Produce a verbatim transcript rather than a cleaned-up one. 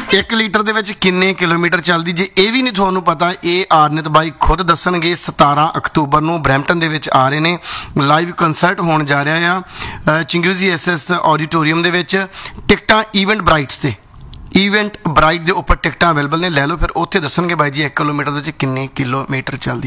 ਇੱਕ ਲੀਟਰ ਦੇ ਵਿੱਚ ਕਿੰਨੇ ਕਿਲੋਮੀਟਰ ਚੱਲਦੀ, ਜੇ ਇਹ ਵੀ ਨਹੀਂ ਤੁਹਾਨੂੰ ਪਤਾ, ਇਹ ਆਰਨਿਤ ਬਾਈ ਖੁਦ ਦੱਸਣਗੇ। ਸਤਾਰਾਂ ਅਕਤੂਬਰ ਨੂੰ ਬਰੈਂਪਟਨ ਦੇ ਵਿੱਚ ਆ ਰਹੇ ਨੇ, ਲਾਈਵ ਕੰਸਰਟ ਹੋਣ ਜਾ ਰਿਹਾ ਆ ਚੰਗਿਊਜ਼ੀ ਐਸ ਐਸ ਆਡੀਟੋਰੀਅਮ ਦੇ ਵਿੱਚ। ਟਿਕਟਾਂ ਈਵੈਂਟ ਬਰਾਈਟਸ ਤੇ ਈਵੈਂਟ ਬਰਾਈਟ ਦੇ ਉੱਪਰ ਟਿਕਟਾਂ ਅਵੇਲੇਬਲ ਨੇ, ਲੈ ਲਓ। ਫਿਰ ਉੱਥੇ ਦੱਸਣਗੇ ਬਾਈ ਜੀ ਇੱਕ ਕਿਲੋਮੀਟਰ ਦੇ ਵਿੱਚ ਕਿੰਨੇ ਕਿਲੋਮੀਟਰ ਚੱਲਦੀ।